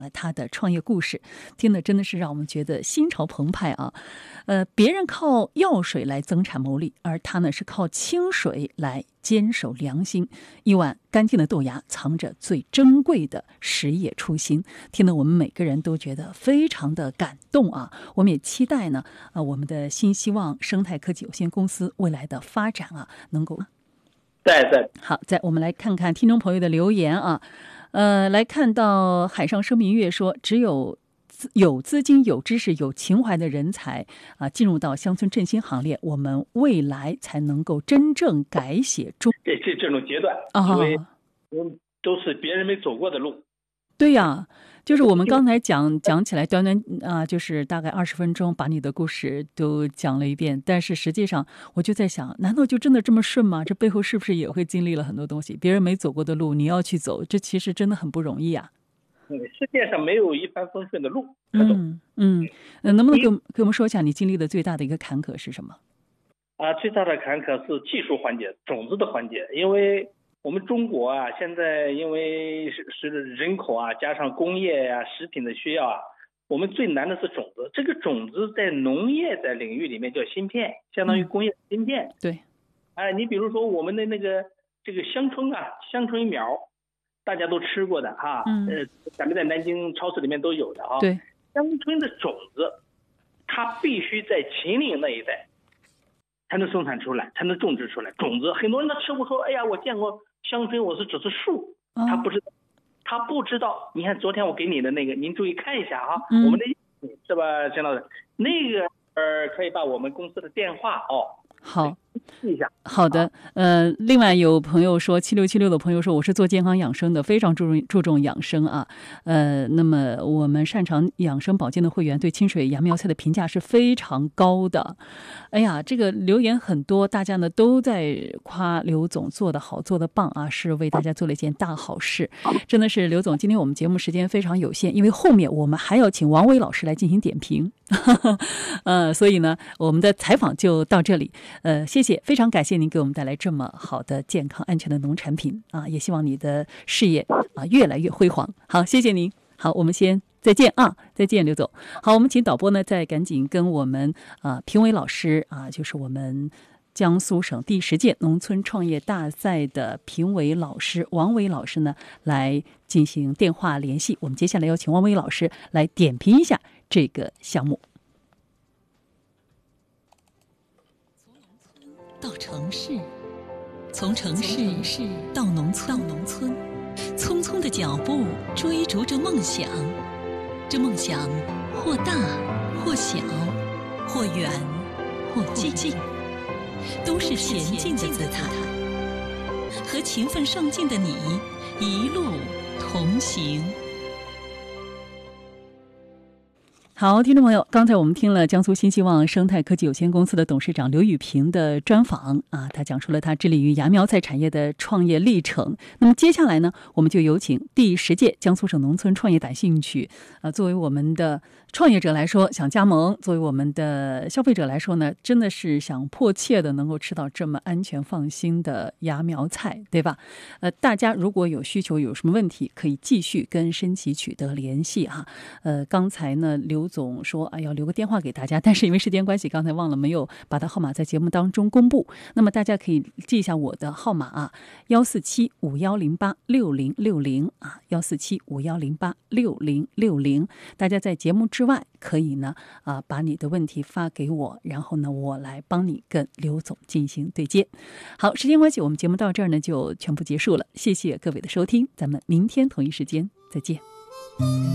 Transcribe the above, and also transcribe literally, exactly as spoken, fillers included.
他的创业故事，听的真的是让我们觉得心潮澎湃啊！呃，别人靠药水来增产牟利，而他呢是靠清水来坚守良心。一碗干净的豆芽，藏着最珍贵的实业初心。听得我们每个人都觉得非常的感动啊！我们也期待呢，呃，我们的新希望生态科技有限公司未来的发展啊，能够。 对对。 好，再我们来看看听众朋友的留言啊。呃，来看到海上生明月说，只有有资金、有知识、有情怀的人才啊，进入到乡村振兴行列，我们未来才能够真正改写中。 这这这种阶段，因为都是别人没走过的路。 对呀、啊。就是我们刚才讲讲起来，短短啊，就是大概二十分钟，把你的故事都讲了一遍。但是实际上，我就在想，难道就真的这么顺吗？这背后是不是也会经历了很多东西？别人没走过的路，你要去走，这其实真的很不容易啊。 嗯，世界上没有一帆风顺的路。 嗯嗯，呃，能不能给给我们说一下你经历的最大的一个坎坷是什么？ 啊，最大的坎坷是技术环节，种子的环节，因为。我们中国啊，现在因为是是人口啊，加上工业呀、啊、食品的需要啊，我们最难的是种子。这个种子在农业的领域里面叫芯片，相当于工业芯片。 嗯、对， 哎，你比如说我们的那个这个香椿啊，香椿苗，大家都吃过的哈， 嗯、 呃，咱们在南京超市里面都有的啊。 对， 香椿的种子，它必须在秦岭那一带才能生产出来，才能种植出来。种子，很多人他吃过说，哎呀，我见过。香椿我是只是树，他不知道，他不知道。你看昨天我给你的那个，您注意看一下啊， 嗯、 我们的是吧，陈老师，那个呃，可以把我们公司的电话哦。 好， 记一下。 好的，呃，另外有朋友说，七六七六的朋友说，我是做健康养生的，非常注重注重养生啊。呃，那么我们擅长养生保健的会员对清水芽苗菜的评价是非常高的。哎呀，这个留言很多，大家呢都在夸刘总做得好，做得棒啊，是为大家做了一件大好事。真的是刘总，今天我们节目时间非常有限，因为后面我们还要请王伟老师来进行点评。呃，所以呢，我们的采访就到这里。呃，谢谢，非常感谢您给我们带来这么好的、健康、安全的农产品啊！也希望你的事业啊越来越辉煌。好，谢谢您。好，我们先再见啊，再见，刘总。好，我们请导播呢再赶紧跟我们啊评委老师啊，就是我们江苏省第十届农村创业大赛的评委老师王伟老师呢来进行电话联系。我们接下来有请王伟老师来点评一下这个项目。 到城市，从城市到农村，到农村，匆匆的脚步追逐着梦想，这梦想或大或小，或远或近，都是前进的姿态。和勤奋上进的你一路同行。 好，听众朋友，刚才我们听了江苏新希望生态科技有限公司的董事长刘宇平的专访啊，他讲述了他致力于芽苗菜产业的创业历程。那么接下来呢，我们就有请第十届江苏省农村创业感兴趣啊，作为我们的创业者来说想加盟，作为我们的消费者来说呢，真的是想迫切的能够吃到这么安全放心的芽苗菜，对吧？呃，大家如果有需求有什么问题，可以继续跟申奇取得联系哈。呃，刚才呢刘总说啊要留个电话给大家，但是因为时间关系，刚才忘了没有把他号码在节目当中公布。那么大家可以记一下我的号码啊，幺四七五幺零八六零六零啊，幺四七五幺零八六零六零。大家在节目之外可以呢啊把你的问题发给我，然后呢我来帮你跟刘总进行对接。好，时间关系，我们节目到这儿呢就全部结束了，谢谢各位的收听，咱们明天同一时间再见。